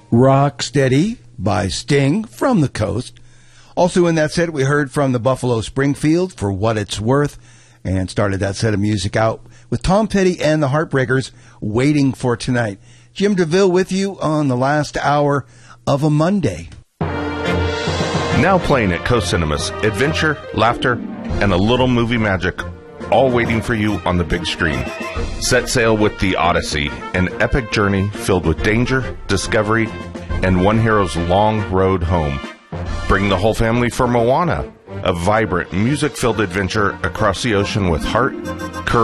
Rocksteady by Sting from the Coast. Also in that set, we heard from the Buffalo Springfield for What It's Worth, and started that set of music out with Tom Petty and the Heartbreakers, Waiting for Tonight. Jim DeVille with you on the last hour of a Monday. Now playing at Coast Cinemas, adventure, laughter, and a little movie magic, all waiting for you on the big screen. Set sail with The Odyssey, an epic journey filled with danger, discovery, and one hero's long road home. Bring the whole family for Moana, a vibrant, music-filled adventure across the ocean with heart, courage,